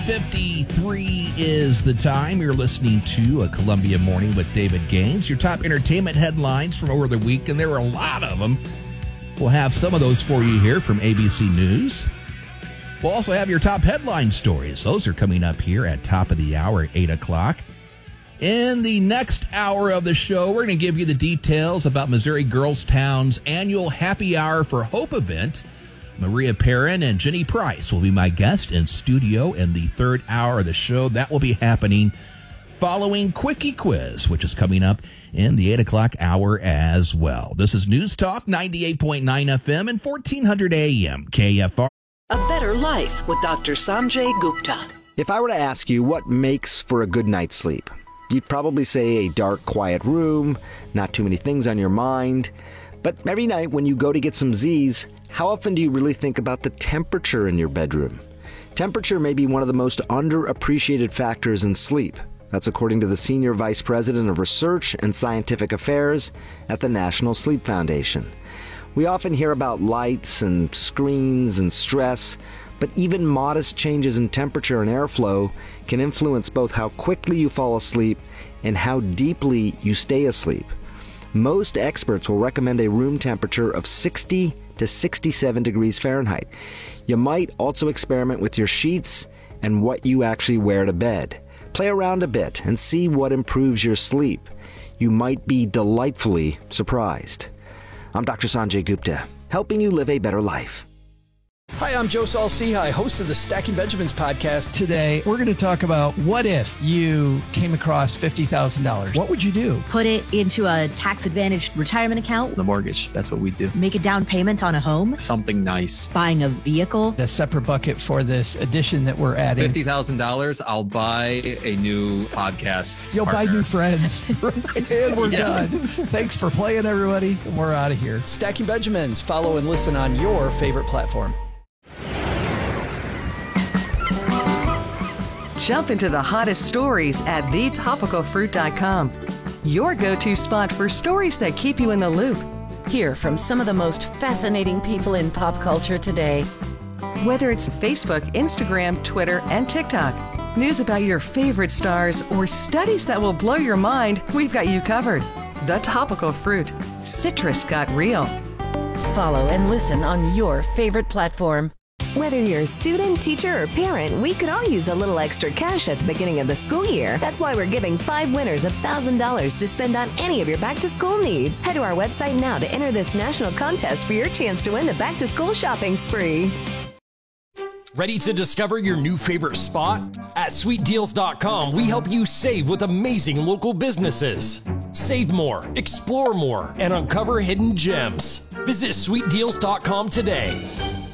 53 is the time. You're listening to A Columbia Morning with David Gaines. Your top entertainment headlines from over the week, and there were a lot of them. We'll have some of those for you here from ABC News. We'll also have your top headline stories. Those are coming up here at top of the hour at 8 o'clock. In the next hour of the show, we're going to give you the details about Missouri Girls Town's annual Happy Hour for Hope event. Maria Perrin and Jenny Price will be my guest in studio in the third hour of the show. That will be happening following Quickie Quiz, which is coming up in the 8 o'clock hour as well. This is News Talk 98.9 FM and 1400 AM KFR. A Better Life with Dr. Sanjay Gupta. If I were to ask you what makes for a good night's sleep, you'd probably say a dark, quiet room, not too many things on your mind. But every night when you go to get some Z's, how often do you really think about the temperature in your bedroom? Temperature may be one of the most underappreciated factors in sleep. That's according to the Senior Vice President of Research and Scientific Affairs at the National Sleep Foundation. We often hear about lights and screens and stress, but even modest changes in temperature and airflow can influence both how quickly you fall asleep and how deeply you stay asleep. Most experts will recommend a room temperature of 60 to 67 degrees Fahrenheit. You might also experiment with your sheets and what you actually wear to bed. Play around a bit and see what improves your sleep. You might be delightfully surprised. I'm Dr. Sanjay Gupta, helping you live a better life. Hi, I'm Joe Saul-Sehy, host of the Stacking Benjamins podcast. Today, we're going to talk about what if you came across $50,000? What would you do? Put it into a tax-advantaged retirement account. The mortgage, that's what we do. Make a down payment on a home. Something nice. Buying a vehicle. A separate bucket for this addition that we're adding. $50,000, I'll buy a new podcast. You'll partner. buy new friends. And we're done. Thanks for playing, everybody. And we're out of here. Stacking Benjamins. Follow and listen on your favorite platform. Jump into the hottest stories at thetopicalfruit.com. Your go-to spot for stories that keep you in the loop. Hear from some of the most fascinating people in pop culture today. Whether it's Facebook, Instagram, Twitter, and TikTok, news about your favorite stars, or studies that will blow your mind, we've got you covered. The Topical Fruit. Citrus got real. Follow and listen on your favorite platform. Whether you're a student, teacher, or parent, we could all use a little extra cash at the beginning of the school year. That's why we're giving 5 winners $1,000 to spend on any of your back-to-school needs. Head to our website now to enter this national contest for your chance to win the back-to-school shopping spree. Ready to discover your new favorite spot? At SweetDeals.com, we help you save with amazing local businesses. Save more, explore more, and uncover hidden gems. Visit SweetDeals.com today.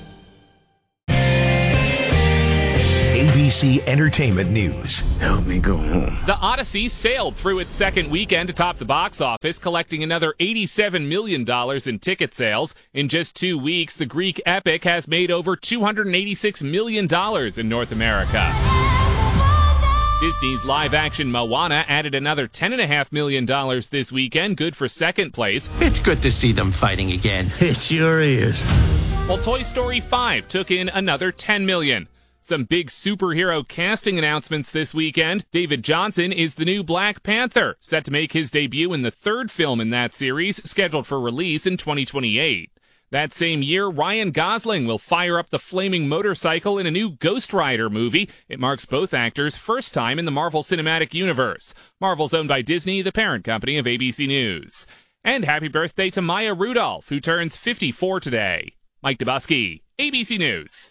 ABC Entertainment News. Help me go home. The Odyssey sailed through its second weekend atop the box office, collecting another $87 million in ticket sales. In just 2 weeks, the Greek epic has made over $286 million in North America. Disney's live-action Moana added another $10.5 million this weekend, good for second place. It's good to see them fighting again. It sure is. While Toy Story 5 took in another $10 million. Some big superhero casting announcements this weekend. David Johnson is the new Black Panther, set to make his debut in the third film in that series, scheduled for release in 2028. That same year, Ryan Gosling will fire up the flaming motorcycle in a new Ghost Rider movie. It marks both actors' first time in the Marvel Cinematic Universe. Marvel's owned by Disney, the parent company of ABC News. And happy birthday to Maya Rudolph, who turns 54 today. Mike Dubusky, ABC News.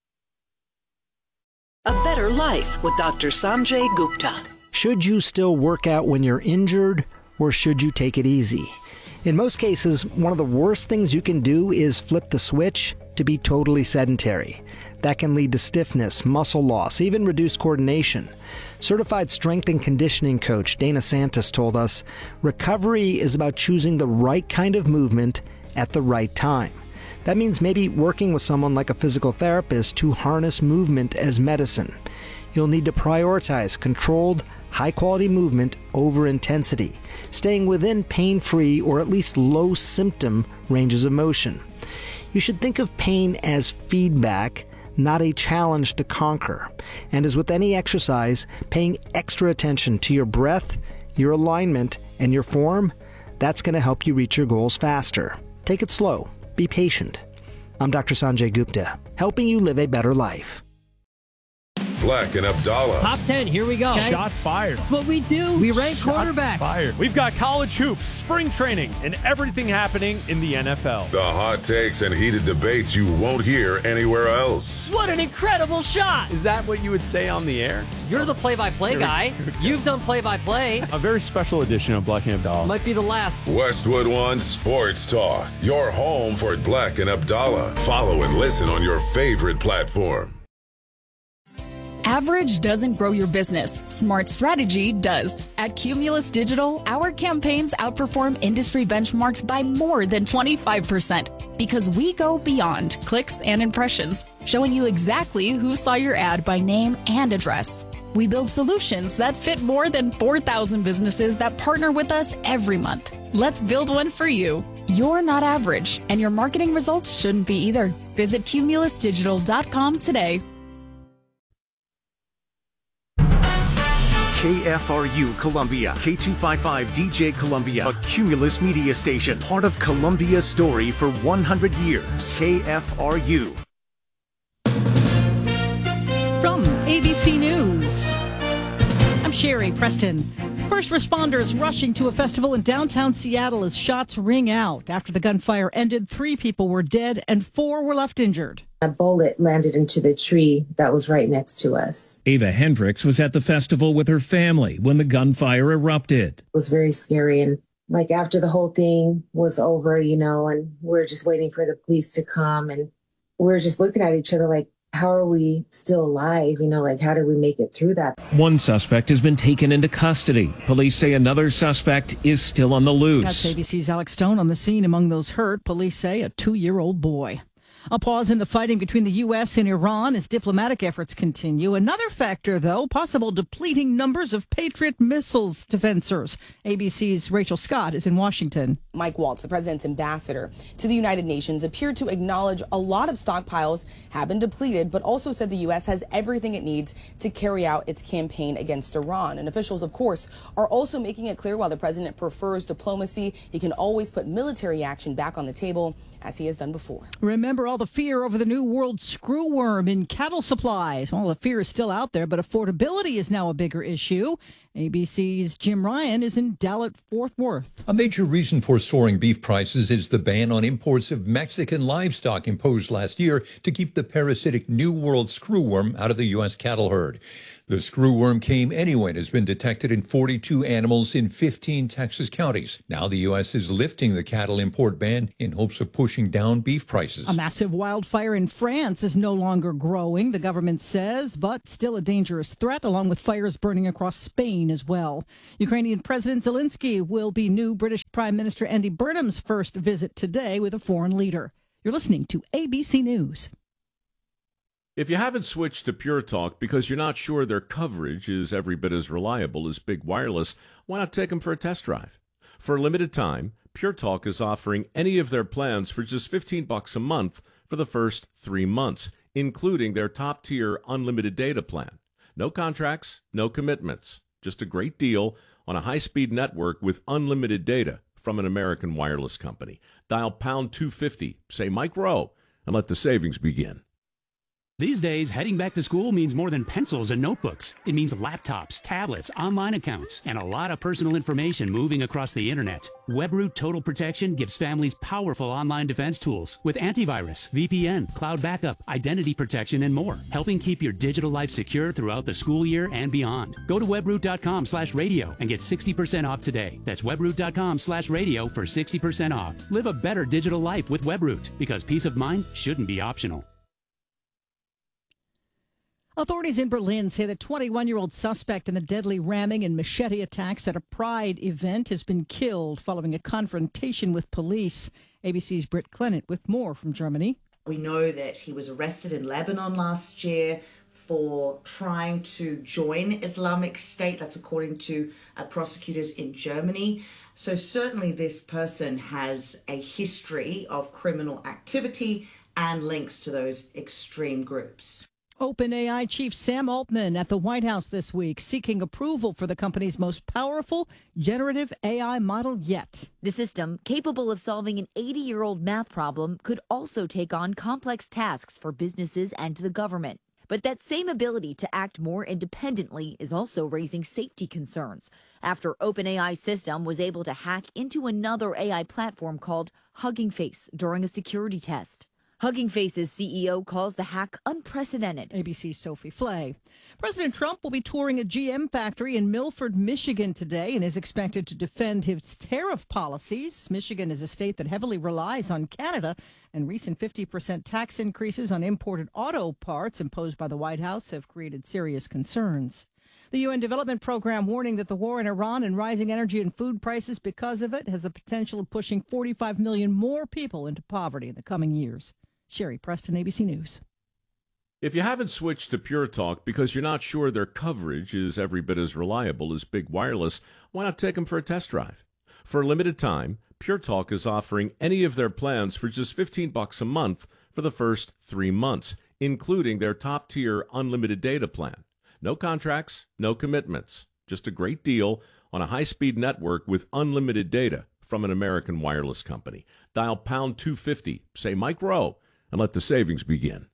A Better Life with Dr. Sanjay Gupta. Should you still work out when you're injured, or should you take it easy? In most cases, one of the worst things you can do is flip the switch to be totally sedentary. That can lead to stiffness, muscle loss, even reduced coordination. Certified strength and conditioning coach Dana Santos told us, recovery is about choosing the right kind of movement at the right time. That means maybe working with someone like a physical therapist to harness movement as medicine. You'll need to prioritize controlled, high-quality movement over intensity, staying within pain-free or at least low-symptom ranges of motion. You should think of pain as feedback, not a challenge to conquer. And as with any exercise, paying extra attention to your breath, your alignment, and your form, that's going to help you reach your goals faster. Take it slow. Be patient. I'm Dr. Sanjay Gupta, helping you live a better life. Black and Abdallah. Top 10, here we go. Okay. Shots fired. That's what we do. We rank quarterbacks. Fired. We've got college hoops, spring training, and everything happening in the NFL. The hot takes and heated debates you won't hear anywhere else. What an incredible shot. Is that what you would say on the air? You're the play-by-play guy. You've done play-by-play. A very special edition of Black and Abdallah. Might be the last. Westwood One Sports Talk. Your home for Black and Abdallah. Follow and listen on your favorite platform. Average doesn't grow your business. Smart strategy does. At Cumulus Digital, our campaigns outperform industry benchmarks by more than 25% because we go beyond clicks and impressions, showing you exactly who saw your ad by name and address. We build solutions that fit more than 4,000 businesses that partner with us every month. Let's build one for you. You're not average, and your marketing results shouldn't be either. Visit cumulusdigital.com today. KFRU Columbia, K255DJ Columbia, a Cumulus media station, part of Columbia's story for 100 years. KFRU. From ABC News, I'm Sherry Preston. First responders rushing to a festival in downtown Seattle as shots ring out. After the gunfire ended, 3 people were dead and 4 were left injured. A bullet landed into the tree that was right next to us. Ava Hendricks was at the festival with her family when the gunfire erupted. It was very scary. And after the whole thing was over, and we're just waiting for the police to come. And we're just looking at each other like, how are we still alive? How did we make it through that? One suspect has been taken into custody. Police say another suspect is still on the loose. That's ABC's Alex Stone on the scene. Among those hurt, police say a 2-year-old boy. A pause in the fighting between the U.S. and Iran as diplomatic efforts continue. Another factor, though, possible depleting numbers of Patriot missiles defensors. ABC's Rachel Scott is in Washington. Mike Waltz, the president's ambassador to the United Nations, appeared to acknowledge a lot of stockpiles have been depleted, but also said the U.S. has everything it needs to carry out its campaign against Iran. And officials, of course, are also making it clear while the president prefers diplomacy, he can always put military action back on the table, as he has done before. Remember all the fear over the new world screwworm in cattle supplies. Well, the fear is still out there, but affordability is now a bigger issue. ABC's Jim Ryan is in Dallas-Fort Worth. A major reason for soaring beef prices is the ban on imports of Mexican livestock imposed last year to keep the parasitic New World screwworm out of the U.S. cattle herd. The screwworm came anyway and has been detected in 42 animals in 15 Texas counties. Now the U.S. is lifting the cattle import ban in hopes of pushing down beef prices. A massive wildfire in France is no longer growing, the government says, but still a dangerous threat, along with fires burning across Spain as well. Ukrainian President Zelensky will be new British Prime Minister Andy Burnham's first visit today with a foreign leader. You're listening to ABC News. If you haven't switched to Pure Talk because you're not sure their coverage is every bit as reliable as Big Wireless, why not take them for a test drive? For a limited time, Pure Talk is offering any of their plans for just $15 a month for the first 3 months, including their top-tier unlimited data plan. No contracts, no commitments, just a great deal on a high-speed network with unlimited data from an American wireless company. Dial pound 250, say Mike Rowe, and let the savings begin. These days, heading back to school means more than pencils and notebooks. It means laptops, tablets, online accounts, and a lot of personal information moving across the internet. WebRoot Total Protection gives families powerful online defense tools with antivirus, VPN, cloud backup, identity protection, and more, helping keep your digital life secure throughout the school year and beyond. Go to webroot.com/radio and get 60% off today. That's webroot.com/radio for 60% off. Live a better digital life with WebRoot, because peace of mind shouldn't be optional. Authorities in Berlin say the 21-year-old suspect in the deadly ramming and machete attacks at a Pride event has been killed following a confrontation with police. ABC's Britt Clennett with more from Germany. We know that he was arrested in Lebanon last year for trying to join Islamic State. That's according to prosecutors in Germany. So certainly this person has a history of criminal activity and links to those extreme groups. OpenAI chief Sam Altman at the White House this week, seeking approval for the company's most powerful generative AI model yet. The system, capable of solving an 80-year-old math problem, could also take on complex tasks for businesses and the government. But that same ability to act more independently is also raising safety concerns after OpenAI's system was able to hack into another AI platform called Hugging Face during a security test. Hugging Face's CEO calls the hack unprecedented. ABC's Sophie Flay. President Trump will be touring a GM factory in Milford, Michigan today and is expected to defend his tariff policies. Michigan is a state that heavily relies on Canada, and recent 50% tax increases on imported auto parts imposed by the White House have created serious concerns. The UN Development Program warning that the war in Iran and rising energy and food prices because of it has the potential of pushing 45 million more people into poverty in the coming years. Sherry Preston, ABC News. If you haven't switched to Pure Talk because you're not sure their coverage is every bit as reliable as Big Wireless, why not take them for a test drive? For a limited time, Pure Talk is offering any of their plans for just $15 a month for the first 3 months, including their top-tier unlimited data plan. No contracts, no commitments, just a great deal on a high-speed network with unlimited data from an American wireless company. Dial pound 250, say Mike Rowe, and let the savings begin.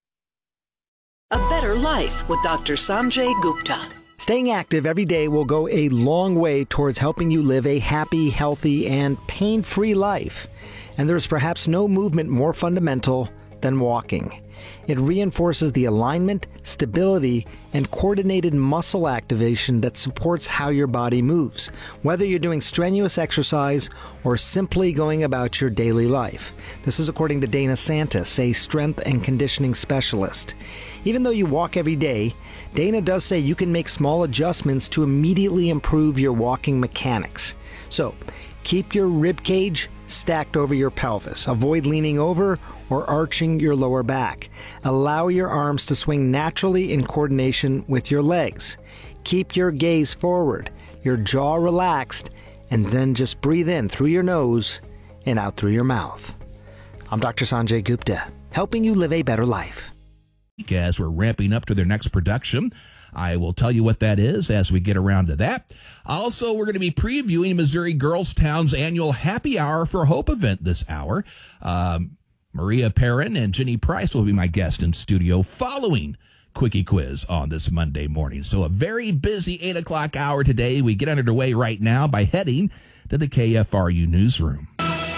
A Better Life with Dr. Sanjay Gupta. Staying active every day will go a long way towards helping you live a happy, healthy, and pain-free life. And there's perhaps no movement more fundamental than walking. It reinforces the alignment, stability, and coordinated muscle activation that supports how your body moves, whether you're doing strenuous exercise or simply going about your daily life. This is according to Dana Santis, a strength and conditioning specialist. Even though you walk every day, Dana does say you can make small adjustments to immediately improve your walking mechanics. So, keep your rib cage stacked over your pelvis. Avoid leaning over or arching your lower back. Allow your arms to swing naturally in coordination with your legs. Keep your gaze forward, your jaw relaxed, and then just breathe in through your nose and out through your mouth. I'm Dr. Sanjay Gupta, helping you live a better life. As we're ramping up to their next production, I will tell you what that is as we get around to that. Also, we're going to be previewing Missouri Girls Town's annual Happy Hour for Hope event this hour. Maria Perrin and Jenny Price will be my guest in studio following Quickie Quiz on this Monday morning. So a very busy 8 o'clock hour today. We get underway right now by heading to the KFRU newsroom.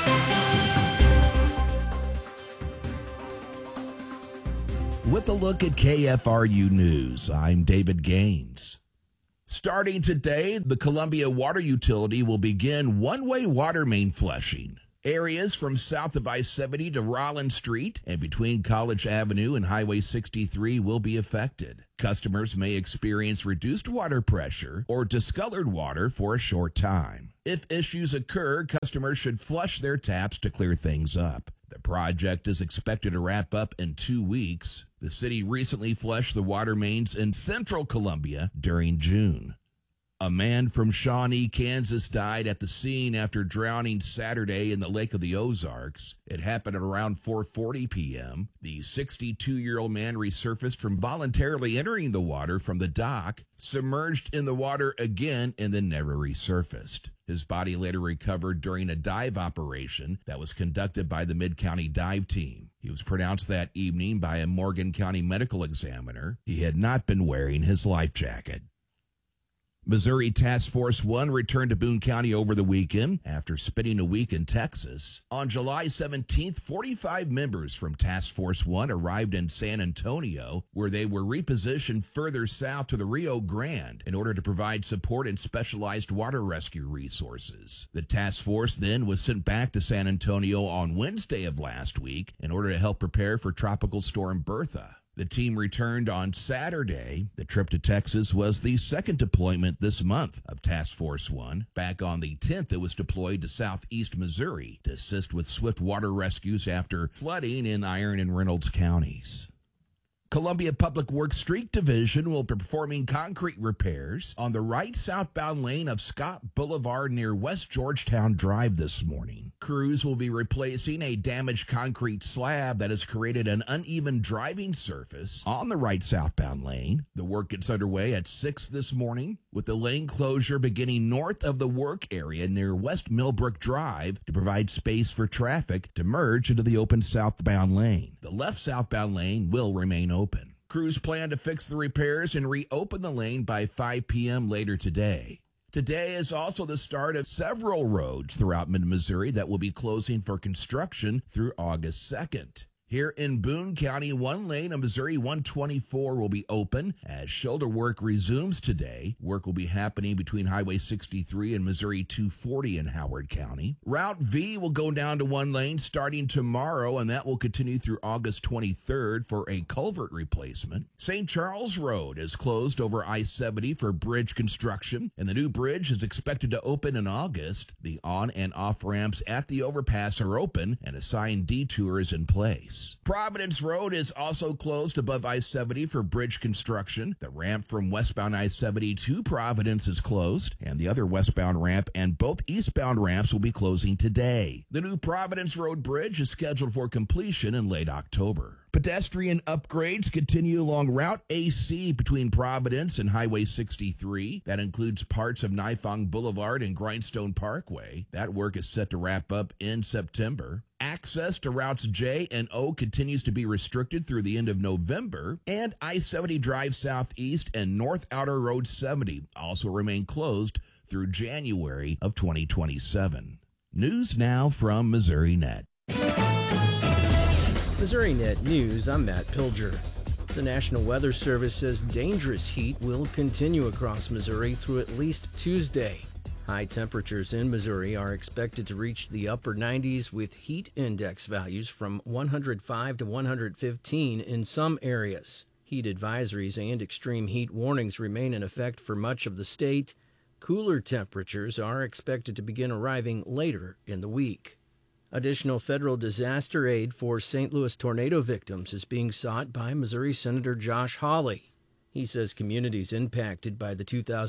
With a look at KFRU News, I'm David Gaines. Starting today, the Columbia Water Utility will begin one-way water main flushing. Areas from south of I-70 to Rollins Street and between College Avenue and Highway 63 will be affected. Customers may experience reduced water pressure or discolored water for a short time. If issues occur, customers should flush their taps to clear things up. The project is expected to wrap up in 2 weeks. The city recently flushed the water mains in central Columbia during June. A man from Shawnee, Kansas died at the scene after drowning Saturday in the Lake of the Ozarks. It happened at around 4:40 p.m. The 62-year-old man resurfaced from voluntarily entering the water from the dock, submerged in the water again, and then never resurfaced. His body later recovered during a dive operation that was conducted by the Mid-County Dive Team. He was pronounced that evening by a Morgan County medical examiner. He had not been wearing his life jacket. Missouri Task Force 1 returned to Boone County over the weekend after spending a week in Texas. On July 17th, 45 members from Task Force 1 arrived in San Antonio, where they were repositioned further south to the Rio Grande in order to provide support and specialized water rescue resources. The task force then was sent back to San Antonio on Wednesday of last week in order to help prepare for Tropical Storm Bertha. The team returned on Saturday. The trip to Texas was the second deployment this month of Task Force 1. Back on the 10th, it was deployed to southeast Missouri to assist with swift water rescues after flooding in Iron and Reynolds counties. Columbia Public Works Street Division will be performing concrete repairs on the right southbound lane of Scott Boulevard near West Georgetown Drive this morning. Crews will be replacing a damaged concrete slab that has created an uneven driving surface on the right southbound lane. The work gets underway at 6 this morning, with the lane closure beginning north of the work area near West Millbrook Drive to provide space for traffic to merge into the open southbound lane. The left southbound lane will remain open. Crews plan to fix the repairs and reopen the lane by 5 p.m. later today. Today is also the start of several roads throughout mid-Missouri that will be closing for construction through August 2nd. Here in Boone County, one lane of Missouri 124 will be open as shoulder work resumes today. Work will be happening between Highway 63 and Missouri 240 in Howard County. Route V will go down to one lane starting tomorrow, and that will continue through August 23rd for a culvert replacement. St. Charles Road is closed over I-70 for bridge construction, and the new bridge is expected to open in August. The on and off ramps at the overpass are open, and assigned detours in place. Providence Road is also closed above I-70 for bridge construction. The ramp from westbound I-70 to Providence is closed, and the other westbound ramp and both eastbound ramps will be closing today. The new Providence Road Bridge is scheduled for completion in late October. Pedestrian upgrades continue along Route AC between Providence and Highway 63. That includes parts of Nifong Boulevard and Grindstone Parkway. That work is set to wrap up in September. Access to routes J and O continues to be restricted through the end of November, and I-70 Drive Southeast and North Outer Road 70 also remain closed through January of 2027. News now from MissouriNet. MissouriNet News, I'm Matt Pilger. The National Weather Service says dangerous heat will continue across Missouri through at least Tuesday. High temperatures in Missouri are expected to reach the upper 90s with heat index values from 105 to 115 in some areas. Heat advisories and extreme heat warnings remain in effect for much of the state. Cooler temperatures are expected to begin arriving later in the week. Additional federal disaster aid for St. Louis tornado victims is being sought by Missouri Senator Josh Hawley. He says communities impacted by the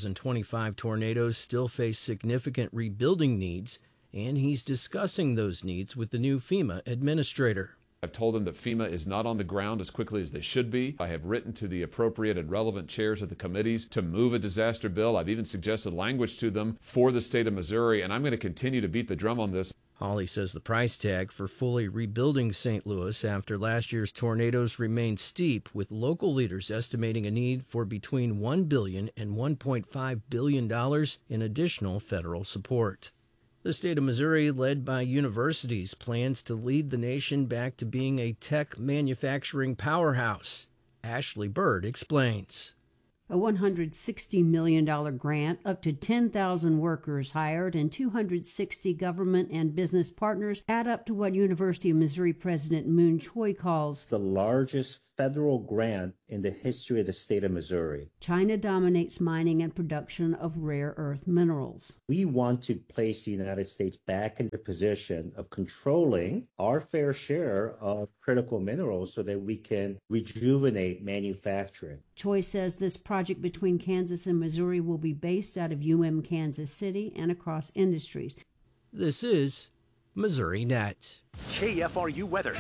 2025 tornadoes still face significant rebuilding needs, and he's discussing those needs with the new FEMA administrator. I've told them that FEMA is not on the ground as quickly as they should be. I have written to the appropriate and relevant chairs of the committees to move a disaster bill. I've even suggested language to them for the state of Missouri, and I'm going to continue to beat the drum on this. Hawley says the price tag for fully rebuilding St. Louis after last year's tornadoes remains steep, with local leaders estimating a need for between $1 billion and $1.5 billion in additional federal support. The state of Missouri, led by universities, plans to lead the nation back to being a tech manufacturing powerhouse. Ashley Bird explains. A $160 million grant, up to 10,000 workers hired, and 260 government and business partners add up to what University of Missouri President Moon Choi calls the largest federal grant in the history of the state of Missouri. China dominates mining and production of rare earth minerals. We want to place the United States back in the position of controlling our fair share of critical minerals so that we can rejuvenate manufacturing. Choi says this project between Kansas and Missouri will be based out of Kansas City and across industries. This is MissouriNet. KFRU weather.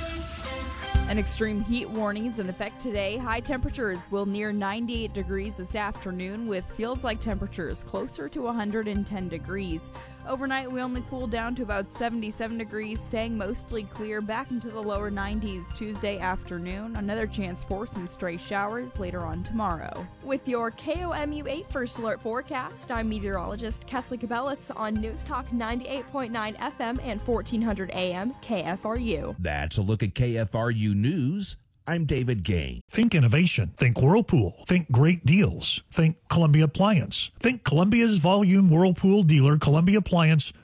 An extreme heat warning is in effect today. High temperatures will near 98 degrees this afternoon, with feels like temperatures closer to 110 degrees. Overnight, we only cool down to about 77 degrees, staying mostly clear back into the lower 90s Tuesday afternoon. Another chance for some stray showers later on tomorrow. With your KOMU 8 First Alert forecast, I'm meteorologist Kesley Cabellis on News Talk 98.9 FM and 1400 AM KFRU. That's a look at KFRU News. I'm David Gain. Think innovation. Think Whirlpool. Think great deals. Think Columbia Appliance. Think Columbia's volume Whirlpool dealer, Columbia Appliance,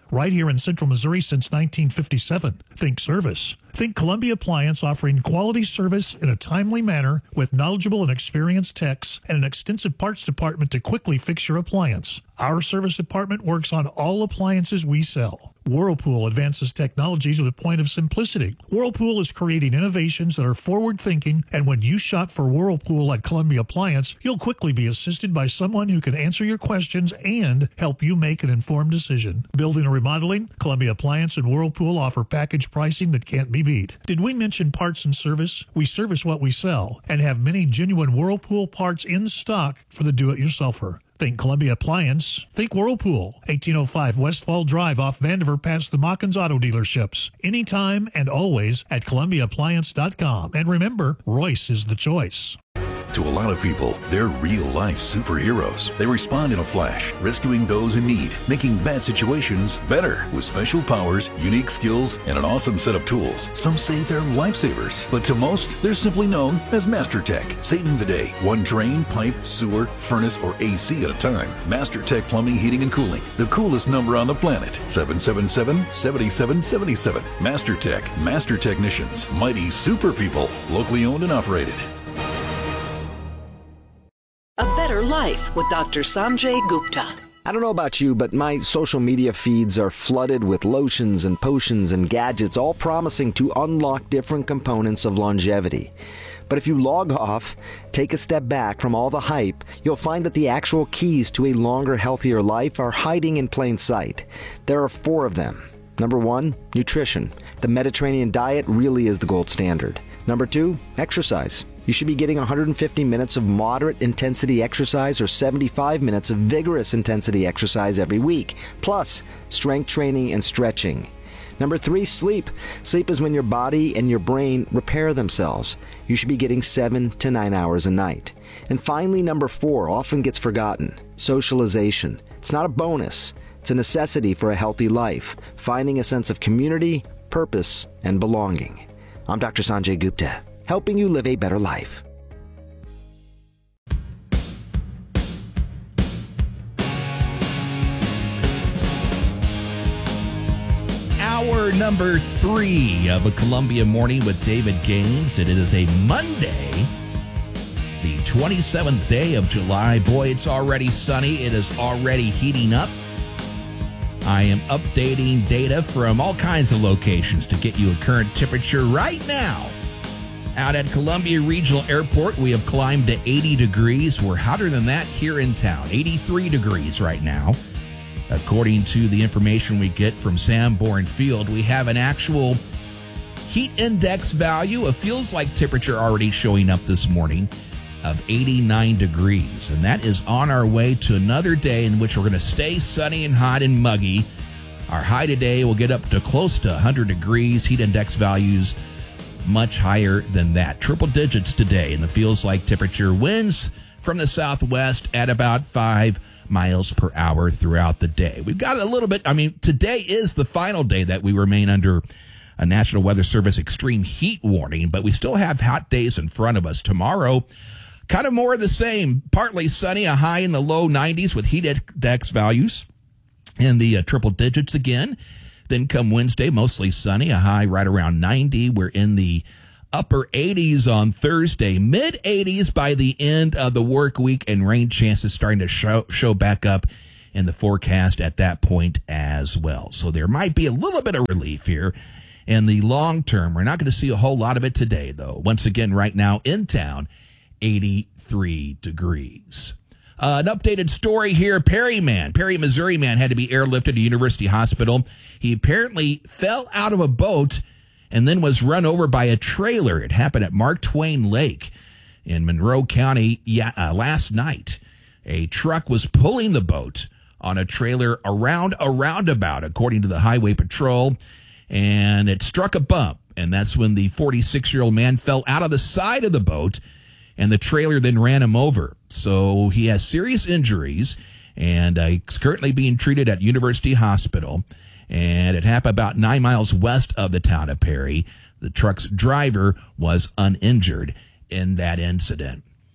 right here in Central Missouri since 1957. Think service. Think Columbia Appliance, offering quality service in a timely manner with knowledgeable and experienced techs and an extensive parts department to quickly fix your appliance. Our service department works on all appliances we sell. Whirlpool advances technologies with a point of simplicity. Whirlpool is creating innovations that are forward-thinking, and when you shop for Whirlpool at Columbia Appliance, you'll quickly be assisted by someone who can answer your questions and help you make an informed decision. Building or remodeling, Columbia Appliance and Whirlpool offer package pricing that can't be beat. Did we mention parts and service? We service what we sell and have many genuine Whirlpool parts in stock for the do-it-yourselfer. Think Columbia Appliance. Think Whirlpool. 1805 Westfall Drive off Vandiver past the Mockins Auto Dealerships. Anytime and always at ColumbiaAppliance.com. And remember, Royce is the choice. To a lot of people, they're real-life superheroes. They respond in a flash, rescuing those in need, making bad situations better with special powers, unique skills, and an awesome set of tools. Some say they're lifesavers, but to most, they're simply known as MasterTech, saving the day. One drain, pipe, sewer, furnace, or AC at a time. MasterTech Plumbing, Heating, and Cooling. The coolest number on the planet. 777-7777. MasterTech. Master Technicians. Mighty super people. Locally owned and operated. A Better Life with Dr. Sanjay Gupta. I don't know about you, but my social media feeds are flooded with lotions and potions and gadgets, all promising to unlock different components of longevity. But if you log off, take a step back from all the hype, you'll find that the actual keys to a longer, healthier life are hiding in plain sight. There are 4 of them. Number 1, nutrition. The Mediterranean diet really is the gold standard. Number 2, exercise. You should be getting 150 minutes of moderate intensity exercise or 75 minutes of vigorous intensity exercise every week, plus strength training and stretching. Number 3, sleep. Sleep is when your body and your brain repair themselves. You should be getting 7 to 9 hours a night. And finally, number 4 often gets forgotten: socialization. It's not a bonus. It's a necessity for a healthy life, finding a sense of community, purpose, and belonging. I'm Dr. Sanjay Gupta, helping you live a better life. Hour number 3 of a Columbia Morning with David Gaines. It is a Monday, the 27th day of July. Boy, it's already sunny. It is already heating up. I am updating data from all kinds of locations to get you a current temperature right now. Out at Columbia Regional Airport, we have climbed to 80 degrees. We're hotter than that here in town, 83 degrees right now. According to the information we get from Sanborn Field, we have an actual heat index value, a feels-like temperature already showing up this morning, of 89 degrees. And that is on our way to another day in which we're going to stay sunny and hot and muggy. Our high today will get up to close to 100 degrees. Heat index values much higher than that. Triple digits today, and the feels-like temperature winds from the southwest at about 5 miles per hour throughout the day. We've got a little bit, today is the final day that we remain under a National Weather Service extreme heat warning, but we still have hot days in front of us. Tomorrow, kind of more of the same. Partly sunny, a high in the low 90s with heat index values in the triple digits again. Then come Wednesday, mostly sunny, a high right around 90. We're in the upper 80s on Thursday, mid 80s by the end of the work week, and rain chances starting to show back up in the forecast at that point as well. So there might be a little bit of relief here in the long term. We're not going to see a whole lot of it today, though. Once again, right now in town, 83 degrees. An updated story here. Perry, Missouri man, had to be airlifted to University Hospital. He apparently fell out of a boat and then was run over by a trailer. It happened at Mark Twain Lake in Monroe County last night. A truck was pulling the boat on a trailer around a roundabout, according to the Highway Patrol, and it struck a bump. And that's when the 46-year-old man fell out of the side of the boat, and the trailer then ran him over. So he has serious injuries, and he's currently being treated at University Hospital. And it happened about 9 miles west of the town of Perry. The truck's driver was uninjured in that incident.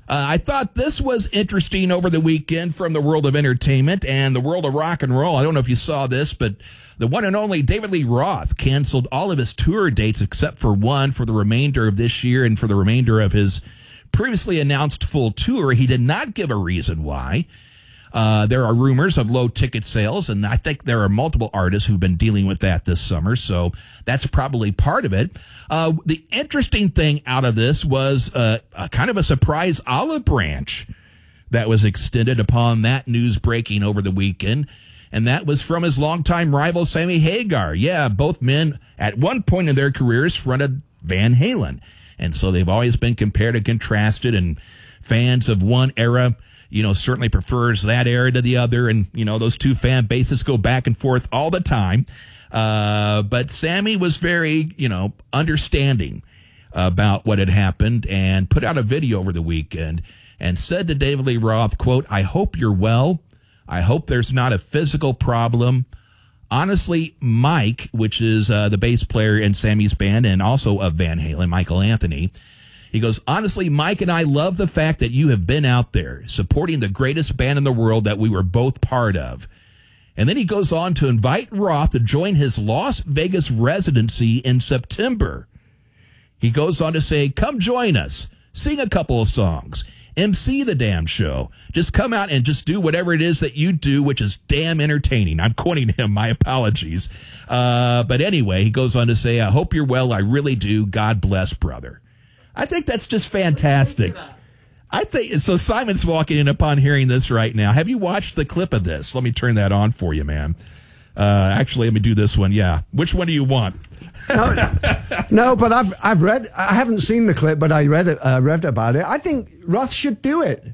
I thought this was interesting over the weekend from the world of entertainment and the world of rock and roll. I don't know if you saw this, but the one and only David Lee Roth canceled all of his tour dates except for one for the remainder of this year and for the remainder of his previously announced full tour. He did not give a reason why. There are rumors of low ticket sales, and I think there are multiple artists who've been dealing with that this summer, so that's probably part of it. The interesting thing out of this was a kind of a surprise olive branch that was extended upon that news breaking over the weekend, and that was from his longtime rival, Sammy Hagar. Yeah, both men at one point in their careers fronted Van Halen, and so they've always been compared and contrasted, and fans of one era certainly prefers that era to the other. And, those two fan bases go back and forth all the time. But Sammy was very, understanding about what had happened and put out a video over the weekend and said to David Lee Roth, quote, "I hope you're well. I hope there's not a physical problem. Honestly, Mike," which is the bass player in Sammy's band and also of Van Halen, Michael Anthony, he goes, "Honestly, Mike and I love the fact that you have been out there supporting the greatest band in the world that we were both part of." And then he goes on to invite Roth to join his Las Vegas residency in September. He goes on to say, "Come join us, sing a couple of songs, MC the damn show. Just come out and just do whatever it is that you do, which is damn entertaining." I'm quoting him. My apologies. But anyway, he goes on to say, "I hope you're well. I really do. God bless, brother." I think that's just fantastic. I think so. Simon's walking in upon hearing this right now. Have you watched the clip of this? Let me turn that on for you, man. Actually, let me do this one. Yeah. Which one do you want? No, but I've read. I haven't seen the clip, but I read about it. I think Roth should do it.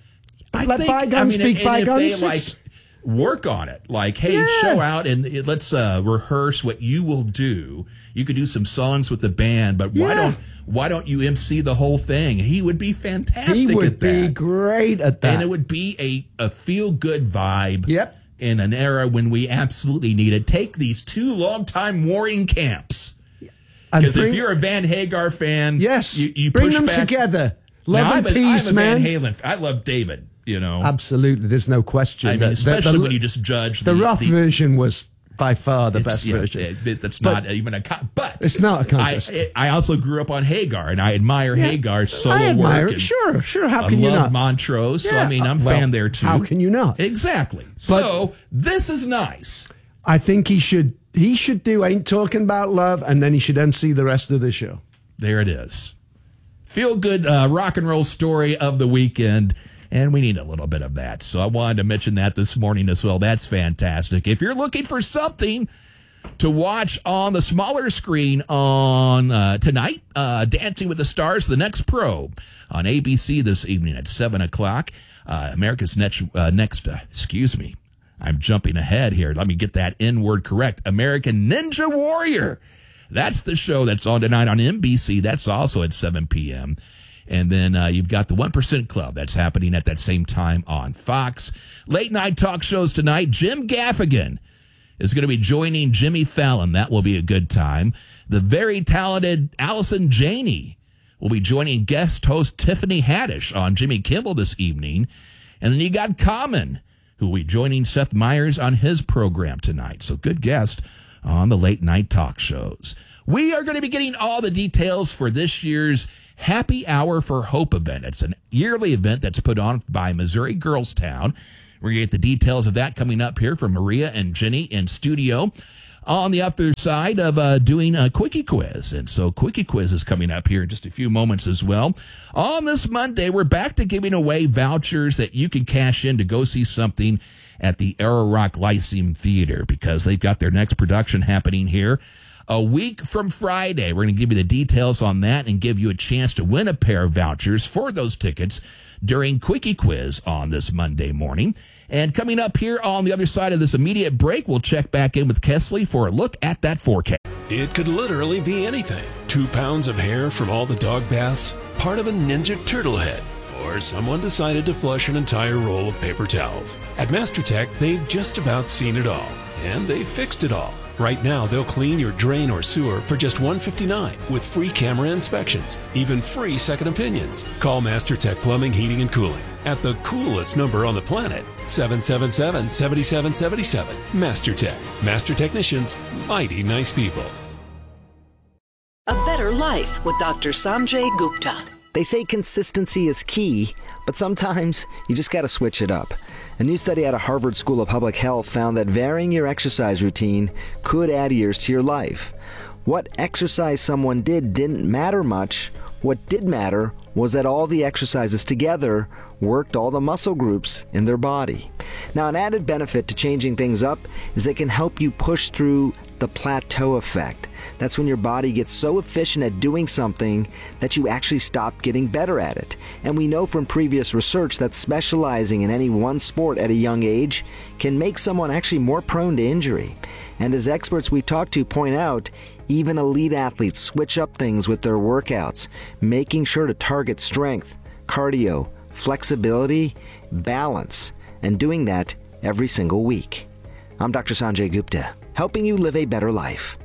Let bygones speak bygones. Work on it. Like, hey, show out and let's rehearse what you will do. You could do some songs with the band, but why don't you MC the whole thing? He would be fantastic at that. He would be great at that. And it would be a feel-good vibe. Yep. In an era when we absolutely need it. Take these two long-time warring camps. Because if you're a Van Hagar fan, you bring push them back together. Love and peace, I'm a man. Van Halen. I love David. Absolutely. There's no question. I mean, especially when you just judge the Roth version was by far the best version. That's not even but it's not a contest. I also grew up on Hagar, and I admire Hagar's solo work. Sure. How can you not? I love Montrose, so I mean, I'm a fan there too. How can you not? Exactly. So this is nice. I think he should do Ain't Talking About Love, and then he should MC the rest of the show. There it is. Feel good rock and roll story of the weekend. And we need a little bit of that. So I wanted to mention that this morning as well. That's fantastic. If you're looking for something to watch on the smaller screen on tonight, Dancing with the Stars, The Next Probe on ABC this evening at 7 o'clock. America's next, excuse me. I'm jumping ahead here. Let me get that N word correct. American Ninja Warrior. That's the show that's on tonight on NBC. That's also at 7 p.m. And then you've got the 1% Club that's happening at that same time on Fox. Late night talk shows tonight. Jim Gaffigan is going to be joining Jimmy Fallon. That will be a good time. The very talented Allison Janney will be joining guest host Tiffany Haddish on Jimmy Kimmel this evening. And then you got Common, who will be joining Seth Meyers on his program tonight. So good guest on the late night talk shows. We are going to be getting all the details for this year's Happy Hour for Hope event. It's a yearly event that's put on by Missouri Girls Town. We're going to get the details of that coming up here from Maria and Jenny in studio. On the other side of doing a Quickie Quiz. And so Quickie Quiz is coming up here in just a few moments as well. On this Monday, we're back to giving away vouchers that you can cash in to go see something at the Arrow Rock Lyceum Theater because they've got their next production happening here a week from Friday. We're going to give you the details on that and give you a chance to win a pair of vouchers for those tickets during Quickie Quiz on this Monday morning. And coming up here on the other side of this immediate break, we'll check back in with Kesley for a look at that forecast. It could literally be anything. 2 pounds of hair from all the dog baths, part of a Ninja Turtle head, or someone decided to flush an entire roll of paper towels. At MasterTech, they've just about seen it all, and they've fixed it all. Right now, they'll clean your drain or sewer for just $159 with free camera inspections, even free second opinions. Call MasterTech Plumbing, Heating, and Cooling at the coolest number on the planet, 777-7777. MasterTech. Master technicians, mighty nice people. A Better Life with Dr. Sanjay Gupta. They say consistency is key, but sometimes you just got to switch it up. A new study out of Harvard School of Public Health found that varying your exercise routine could add years to your life. What exercise someone did didn't matter much. What did matter was that all the exercises together worked all the muscle groups in their body. Now, an added benefit to changing things up is it can help you push through the plateau effect. That's when your body gets so efficient at doing something that you actually stop getting better at it. And we know from previous research that specializing in any one sport at a young age can make someone actually more prone to injury. And as experts we talk to point out, even elite athletes switch up things with their workouts, making sure to target strength, cardio, flexibility, balance, and doing that every single week. I'm Dr. Sanjay Gupta, helping you live a better life.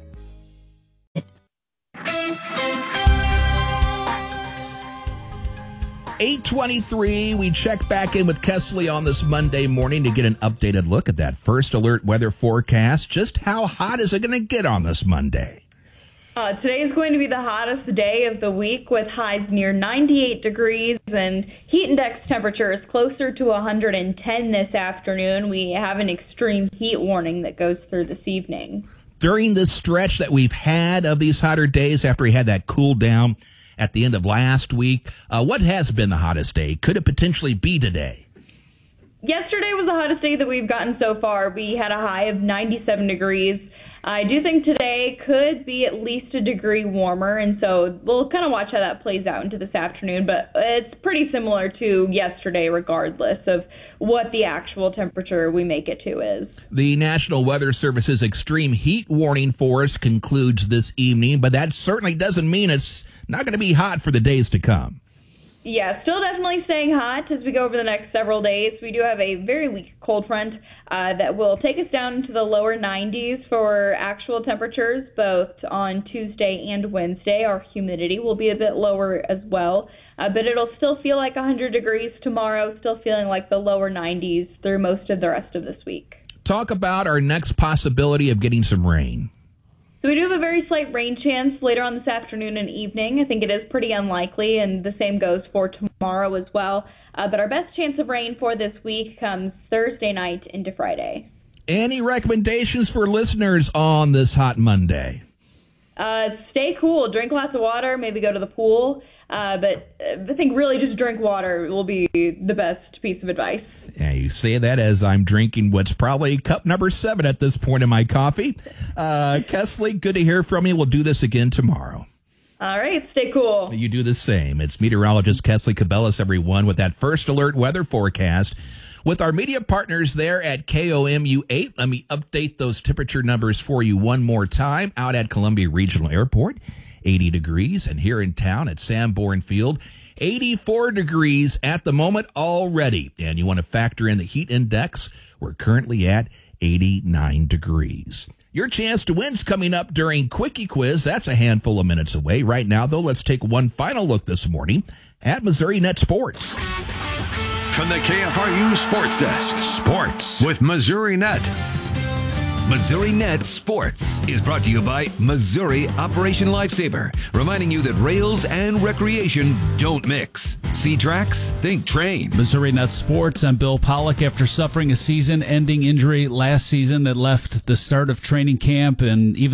$8:23, we check back in with Kesley on this Monday morning to get an updated look at that first alert weather forecast. Just how hot is it going to get on this Monday? Today is going to be the hottest day of the week with highs near 98 degrees and heat index temperatures closer to 110 this afternoon. We have an extreme heat warning that goes through this evening. During this stretch that we've had of these hotter days after we had that cool down at the end of last week, what has been the hottest day? Could it potentially be today? Yesterday was the hottest day that we've gotten so far. We had a high of 97 degrees. I do think today could be at least a degree warmer, and so we'll kind of watch how that plays out into this afternoon, but it's pretty similar to yesterday regardless of what the actual temperature we make it to is. The National Weather Service's extreme heat warning for us concludes this evening, but that certainly doesn't mean it's not going to be hot for the days to come. Yeah, still definitely staying hot as we go over the next several days. We do have a very weak cold front that will take us down into the lower 90s for actual temperatures, both on Tuesday and Wednesday. Our humidity will be a bit lower as well, but it'll still feel like 100 degrees tomorrow, still feeling like the lower 90s through most of the rest of this week. Talk about our next possibility of getting some rain. So we do have a very slight rain chance later on this afternoon and evening. I think it is pretty unlikely, and the same goes for tomorrow as well. But our best chance of rain for this week comes Thursday night into Friday. Any recommendations for listeners on this hot Monday? Stay cool, drink lots of water, maybe go to the pool. But I think really just drink water will be the best piece of advice. Yeah, you say that as I'm drinking what's probably cup number 7 at this point in my coffee. Kesley, good to hear from you. We'll do this again tomorrow. All right, stay cool. You do the same. It's meteorologist Kesley Cabellas, everyone, with that first alert weather forecast. With our media partners there at KOMU 8, let me update those temperature numbers for you one more time. Out at Columbia Regional Airport, 80 degrees, and here in town at Sanborn Field, 84 degrees at the moment already. And you want to factor in the heat index, we're currently at 89 degrees. Your chance to win's coming up during Quickie Quiz. That's a handful of minutes away. Right now, though, let's take one final look this morning at Missouri Net Sports. From the KFRU Sports Desk, Sports with Missouri Net. Missouri Net Sports is brought to you by Missouri Operation Lifesaver, reminding you that rails and recreation don't mix. See tracks? Think train. Missouri Net Sports, I'm Bill Pollock. After suffering a season-ending injury last season that left the start of training camp and even